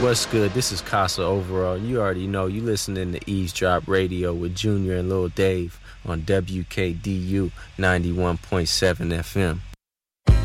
What's good? This is Casa Overall. You already know you listening to Eavesdrop Radio with Junior and Lil Dave on WKDU 91.7 FM.